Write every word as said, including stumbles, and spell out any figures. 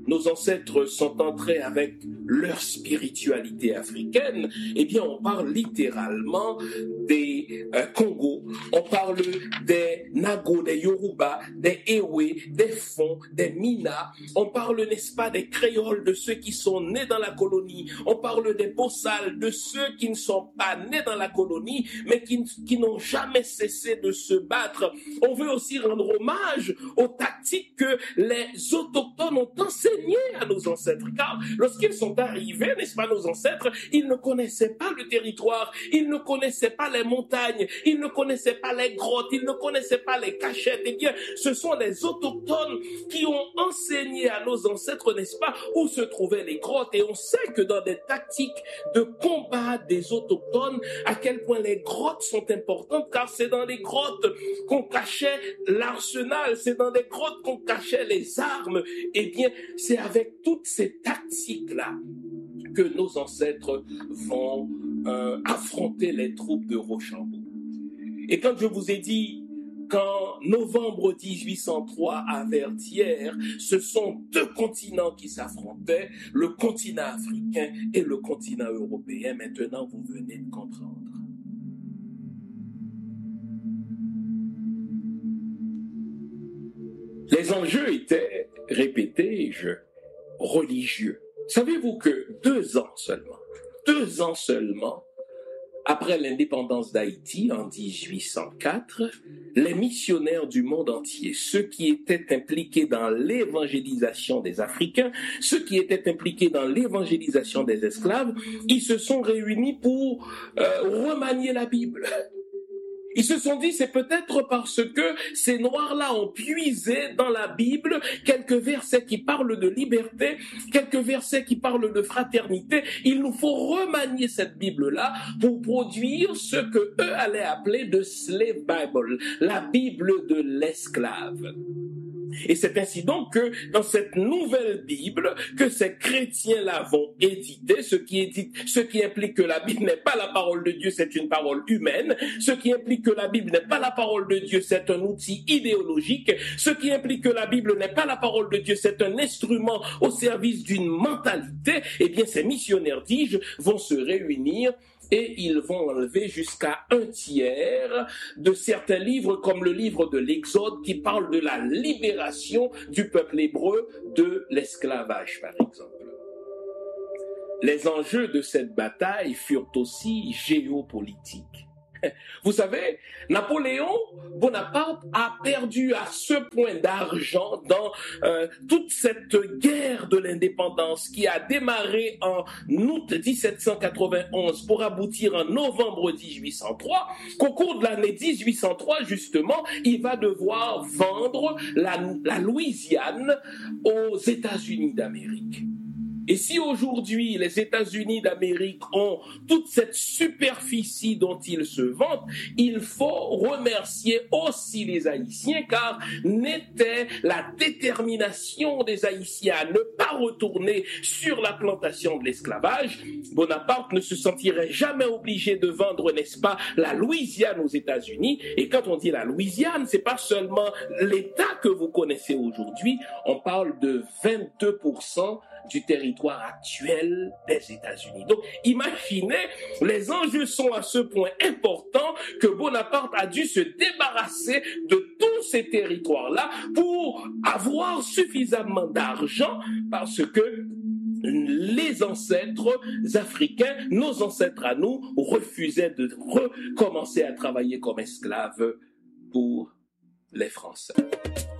nos ancêtres sont entrés avec leur spiritualité africaine, eh bien on parle littéralement des euh, Congos, on parle des Nago, des Yoruba, des Ewe, des Fon, des Mina, on parle, n'est-ce pas, des Créoles, de ceux qui sont nés dans la colonie, on parle des Bossals, de ceux qui ne sont pas nés dans la colonie, mais qui, qui n'ont jamais cessé de se battre. On veut aussi rendre hommage aux tactiques que les autochtones ont enseignées à nos ancêtres, car lorsqu'ils sont arrivés, n'est-ce pas, nos ancêtres, ils ne connaissaient pas le territoire, ils ne connaissaient pas les montagnes, ils ne connaissaient pas les grottes, ils ne connaissaient pas les cachettes. Eh bien, ce sont les autochtones qui ont enseigné à nos ancêtres, n'est-ce pas, où se trouvaient les grottes. Et on sait que dans des tactiques de combat des autochtones, à quel point les grottes sont importantes, car c'est dans les grottes qu'on cachait l'arsenal, c'est dans les grottes qu'on cachait les armes. Eh bien, c'est avec toutes ces tactiques-là que nos ancêtres vont euh, affronter les troupes de Rochambeau. Et quand je vous ai dit qu'en novembre dix-huit cent trois, à Verdières, ce sont deux continents qui s'affrontaient, le continent africain et le continent européen. Maintenant, vous venez de comprendre. Les enjeux étaient, répétais-je, religieux. Savez-vous que deux ans seulement, deux ans seulement, après l'indépendance d'Haïti en dix-huit cent quatre, les missionnaires du monde entier, ceux qui étaient impliqués dans l'évangélisation des Africains, ceux qui étaient impliqués dans l'évangélisation des esclaves, ils se sont réunis pour euh, remanier la Bible. Ils se sont dit, c'est peut-être parce que ces Noirs-là ont puisé dans la Bible quelques versets qui parlent de liberté, quelques versets qui parlent de fraternité. Il nous faut remanier cette Bible-là pour produire ce que eux allaient appeler de Slave Bible, la Bible de l'esclave. Et c'est ainsi donc que dans cette nouvelle Bible que ces chrétiens-là vont éditer, ce qui édite, ce qui implique que la Bible n'est pas la parole de Dieu, c'est une parole humaine, ce qui implique que la Bible n'est pas la parole de Dieu, c'est un outil idéologique, ce qui implique que la Bible n'est pas la parole de Dieu, c'est un instrument au service d'une mentalité. Eh bien, ces missionnaires, dis-je, vont se réunir et ils vont enlever jusqu'à un tiers de certains livres, comme le livre de l'Exode, qui parle de la libération du peuple hébreu de l'esclavage, par exemple. Les enjeux de cette bataille furent aussi géopolitiques. Vous savez, Napoléon Bonaparte a perdu à ce point d'argent dans euh, toute cette guerre de l'indépendance qui a démarré en août dix-sept cent quatre-vingt-onze pour aboutir en novembre dix-huit cent trois, qu'au cours de l'année dix-huit cent trois, justement, il va devoir vendre la, la Louisiane aux États-Unis d'Amérique. Et si aujourd'hui les États-Unis d'Amérique ont toute cette superficie dont ils se vantent, il faut remercier aussi les Haïtiens, car n'était la détermination des Haïtiens à ne pas retourner sur la plantation de l'esclavage, Bonaparte ne se sentirait jamais obligé de vendre, n'est-ce pas, la Louisiane aux États-Unis. Et quand on dit la Louisiane, c'est pas seulement l'État que vous connaissez aujourd'hui, on parle de vingt-deux pour cent du territoire actuel des États-Unis. Donc, imaginez, les enjeux sont à ce point importants que Bonaparte a dû se débarrasser de tous ces territoires-là pour avoir suffisamment d'argent, parce que les ancêtres africains, nos ancêtres à nous, refusaient de recommencer à travailler comme esclaves pour les Français.